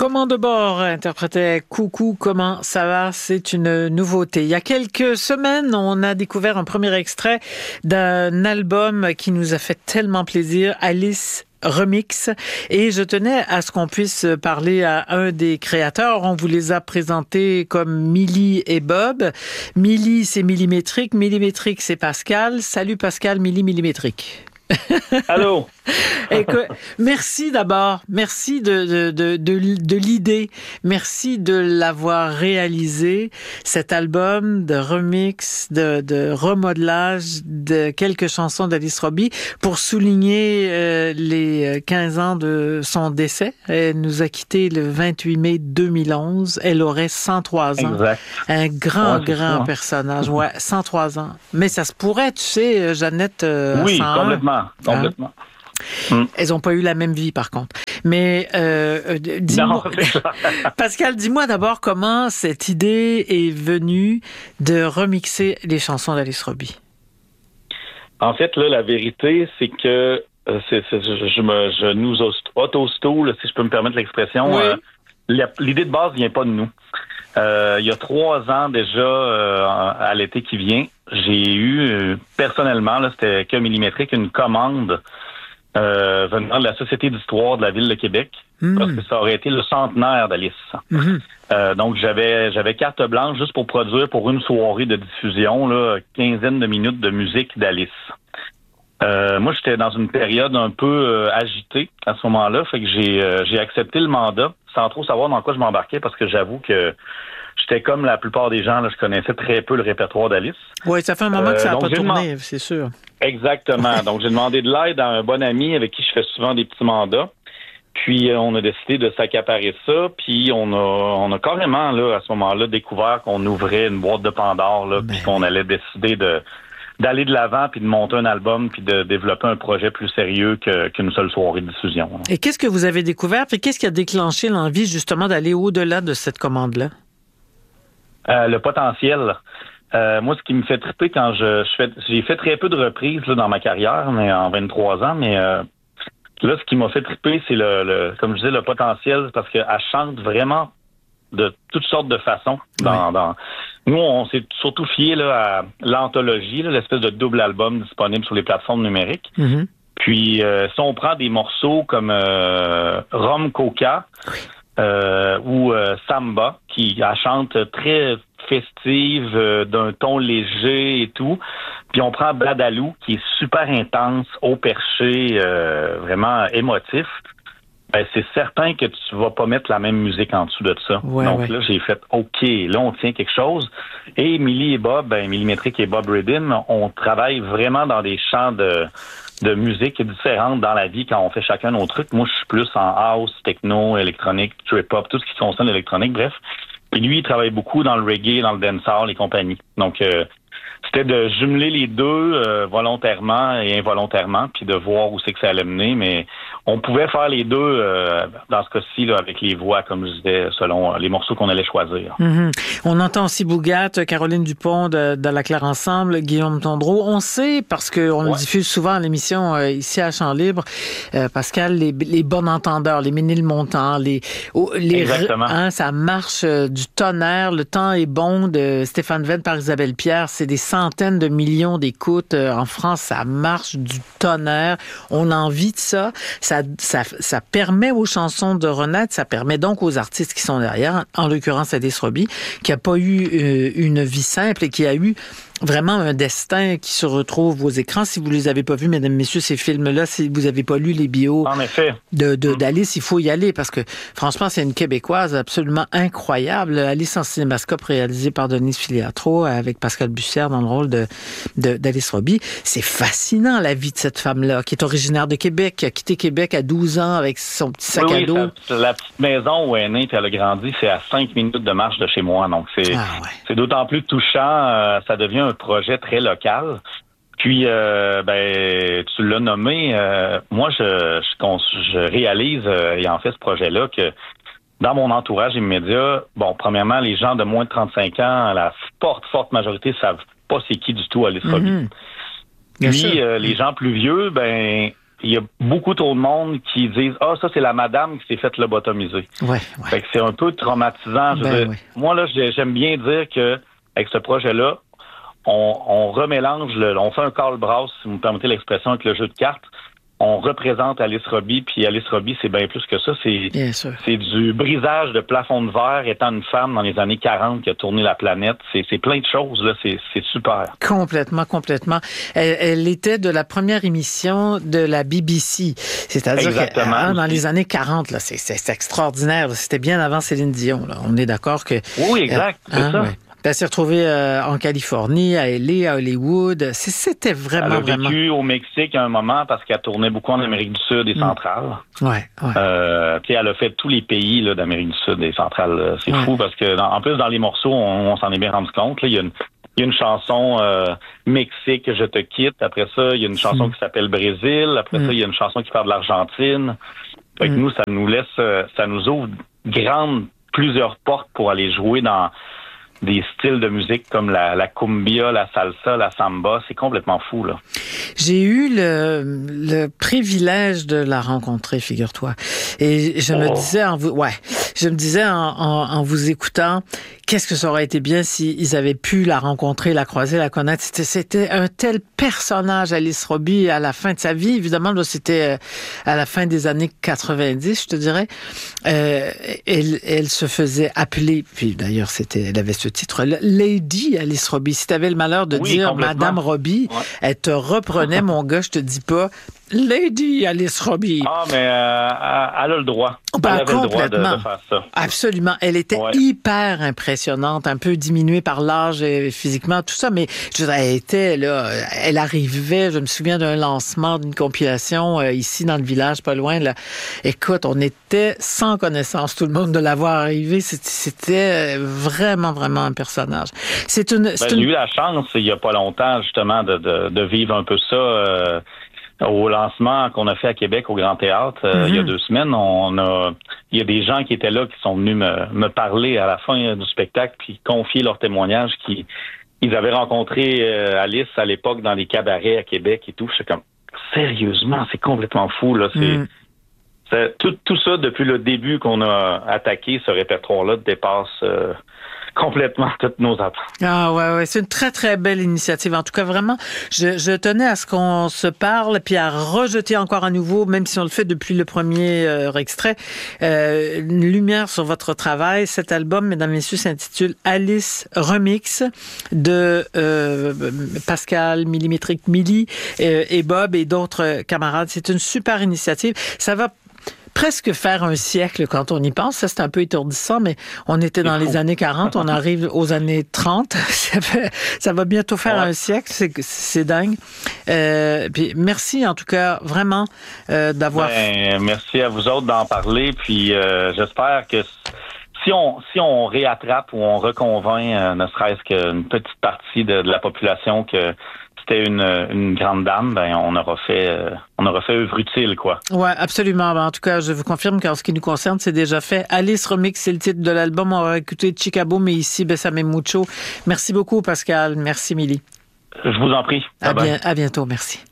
Commande de bord interprétait Coucou, comment ça va? C'est une nouveauté. Il y a quelques semaines, on a découvert un premier extrait d'un album qui nous a fait tellement plaisir, Alice Remix, et je tenais à ce qu'on puisse parler à un des créateurs. On vous les a présentés comme Milly et Bob. Milly, c'est millimétrique. Millimétrique, c'est Pascal. Salut Pascal, Milly Millimétrique. Allô. Écoute, merci d'abord. Merci de l'idée. Merci de l'avoir réalisé, cet album de remix, de remodelage de quelques chansons d'Alice Robbie pour souligner les 15 ans de son décès. Elle nous a quittés le 28 mai 2011. Elle aurait 103 ans. Exact. Un grand personnage. Ouais, 103 ans. Mais ça se pourrait, tu sais, Jeannette. Oui, 101. complètement. Elles n'ont pas eu la même vie, par contre. Mais dis-moi, Pascal, dis-moi d'abord comment cette idée est venue de remixer les chansons d'Alice Robbie. En fait, là, la vérité, c'est que je nous auto-stoule, si je peux me permettre l'expression. Oui. L'idée de base vient pas de nous. Il y a 3 ans déjà, à l'été qui vient, j'ai eu personnellement, là, c'était que millimétrique, une commande venant de la Société d'histoire de la Ville de Québec, parce que ça aurait été le centenaire d'Alice. Donc, j'avais carte blanche juste pour produire pour une soirée de diffusion, là, 15 de minutes de musique d'Alice. Moi, j'étais dans une période un peu agitée à ce moment-là, fait que j'ai accepté le mandat sans trop savoir dans quoi je m'embarquais, parce que j'avoue que j'étais comme la plupart des gens, là, je connaissais très peu le répertoire d'Alice. Oui, ça fait un moment que ça n'a pas tourné, c'est sûr. Exactement. Donc, j'ai demandé de l'aide à un bon ami avec qui je fais souvent des petits mandats. Puis, on a décidé de s'accaparer ça. Puis, on a carrément, là, à ce moment-là, découvert qu'on ouvrait une boîte de Pandore, là, puis qu'on allait décider d'aller de l'avant, puis de monter un album, puis de développer un projet plus sérieux qu'une seule soirée de diffusion. Et qu'est-ce que vous avez découvert? Puis, qu'est-ce qui a déclenché l'envie, justement, d'aller au-delà de cette commande-là? Le potentiel. Moi, ce qui me fait triper quand j'ai fait très peu de reprises là, dans ma carrière, mais en 23 ans, mais là, ce qui m'a fait triper, c'est comme je disais, le potentiel, parce qu'elle chante vraiment de toutes sortes de façons. Nous, on s'est surtout fié là, à l'anthologie, là, l'espèce de double album disponible sur les plateformes numériques. Puis, si on prend des morceaux comme Rum Coca, ou Samba, qui chante très festive, d'un ton léger et tout. Puis on prend Badalou, qui est super intense, haut perché, vraiment émotif. Ben, c'est certain que tu vas pas mettre la même musique en dessous de ça. Donc là, j'ai fait OK, là, on tient quelque chose. Et Milly et Bob, Millimétrique et Bob Rhythm, on travaille vraiment dans des champs de musique différentes dans la vie quand on fait chacun nos trucs. Moi, je suis plus en house, techno, électronique, trip-hop, tout ce qui concerne l'électronique, bref. Puis lui, il travaille beaucoup dans le reggae, dans le dancehall et compagnie. Donc, c'était de jumeler les deux volontairement et involontairement, puis de voir où c'est que ça allait mener. Mais on pouvait faire les deux dans ce cas-ci là, avec les voix, comme je disais, selon les morceaux qu'on allait choisir. On entend aussi Bougat, Caroline Dupont de La Claire Ensemble, Guillaume Tondreau. On sait, parce qu'on le diffuse souvent à l'émission ici à Champ Libre, Pascal, les bons entendeurs, les Ménilmontant, Exactement. Ça marche du tonnerre. Le temps est bon de Stéphane Venn par Isabelle Pierre. C'est des centaines de millions d'écoutes en France. Ça marche du tonnerre. On a envie de ça. Ça permet aux chansons de renaître. Ça permet donc aux artistes qui sont derrière, en l'occurrence Alice Robbie, qui a pas eu une vie simple et qui a eu vraiment un destin qui se retrouve aux écrans. Si vous les avez pas vus, mesdames, messieurs, ces films-là, si vous avez pas lu les bios d'Alice, il faut y aller parce que, franchement, c'est une Québécoise absolument incroyable. Alice en cinémascope réalisé par Denise Filiatro avec Pascal Bussière dans le rôle d'Alice Robbie. C'est fascinant, la vie de cette femme-là, qui est originaire de Québec, qui a quitté Québec à 12 ans avec son petit sac à dos. La petite maison où elle est née et elle a grandi, c'est à 5 minutes de marche de chez moi. Donc, c'est d'autant plus touchant. Ça devient un projet très local. Puis, tu l'as nommé, moi, je réalise, ayant fait ce projet-là, que dans mon entourage immédiat, bon, premièrement, les gens de moins de 35 ans, la forte majorité savent pas c'est qui du tout Alice Robbie. Puis, les gens plus vieux, il y a beaucoup trop de monde qui disent « Ah, ça, c'est la madame qui s'est faite lobotomiser. » Fait que c'est un peu traumatisant. Moi, là, j'aime bien dire que avec ce projet-là, on remélange, on fait un call-brass, si vous me permettez l'expression, avec le jeu de cartes. On représente Alice Robbie, puis Alice Robbie, c'est bien plus que ça. C'est du brisage de plafond de verre étant une femme dans les années 40 qui a tourné la planète. C'est plein de choses, là. C'est super. Complètement. Elle était de la première émission de la BBC. C'est-à-dire que dans les années 40, là, c'est extraordinaire. C'était bien avant Céline Dion, là. On est d'accord que... Oui, exact. C'est ça. Ouais. Elle s'est retrouvée en Californie, à LA, à Hollywood. C'était vraiment... Elle a vécu au Mexique à un moment parce qu'elle tournait beaucoup en Amérique du Sud et centrale. Puis elle a fait tous les pays là, d'Amérique du Sud et centrale. C'est fou parce que, en plus, dans les morceaux, on s'en est bien rendu compte. Là, il y a une chanson Mexique, Je te quitte. Après ça, il y a une chanson qui s'appelle Brésil. Après ça, il y a une chanson qui parle de l'Argentine. Fait que nous, ça nous ouvre plusieurs portes pour aller jouer dans des styles de musique comme la cumbia, la salsa, la samba. C'est complètement fou, là. J'ai eu le privilège de la rencontrer, figure-toi. Et je me disais en vous écoutant, qu'est-ce que ça aurait été bien s'ils avaient pu la rencontrer, la croiser, la connaître. C'était un tel personnage, Alice Robbie, à la fin de sa vie. Évidemment, là, c'était à la fin des années 90, je te dirais. Elle se faisait appeler, puis d'ailleurs, elle avait ce titre, Lady Alice Robbie. Si tu avais le malheur de dire Madame Robbie, elle te reprenait, mon gars, je te dis pas, Lady Alice Robbie. Ah, mais elle a le droit. Elle avait le droit de faire ça. Absolument. Elle était hyper impressionnante, un peu diminuée par l'âge et physiquement, tout ça, mais je veux dire, elle était là, elle arrivait, je me souviens d'un lancement d'une compilation ici dans le village, pas loin, là. Écoute, on était sans connaissance, tout le monde, de la voir arriver. C'était vraiment, vraiment un personnage. J'ai eu la chance, il y a pas longtemps, justement, de vivre un peu ça, au lancement qu'on a fait à Québec au Grand Théâtre il y a 2 semaines. Il y a des gens qui étaient là qui sont venus me parler à la fin du spectacle puis confier leur témoignage ils avaient rencontré Alice à l'époque dans les cabarets à Québec et tout. Je suis comme sérieusement, c'est complètement fou là. Tout ça depuis le début qu'on a attaqué ce répertoire-là dépasse complètement toutes nos attentes. Ah ouais, c'est une très très belle initiative. En tout cas, vraiment, je tenais à ce qu'on se parle puis à rejeter encore à nouveau, même si on le fait depuis le premier extrait, une lumière sur votre travail. Cet album, mesdames et messieurs, s'intitule Alice Remix de Pascal Millimétrique Milly et Bob et d'autres camarades. C'est une super initiative. Ça va presque faire un siècle quand on y pense. Ça, c'est un peu étourdissant, mais on était dans les années 40, on arrive aux années 30. Ça va bientôt faire un siècle. C'est dingue. Puis merci, en tout cas, vraiment, d'avoir... merci à vous autres d'en parler. Puis j'espère que si on réattrape ou on reconvainc ne serait-ce qu'une petite partie de la population que c'était une grande dame, on aura fait œuvre utile, quoi. Ouais, absolument. En tout cas, je vous confirme qu'en ce qui nous concerne, c'est déjà fait. Alice Remix, c'est le titre de l'album. On va écouter Chicago, mais ici, Bésame Mucho. Merci beaucoup, Pascal. Merci, Milly. Je vous en prie. À bientôt. Merci.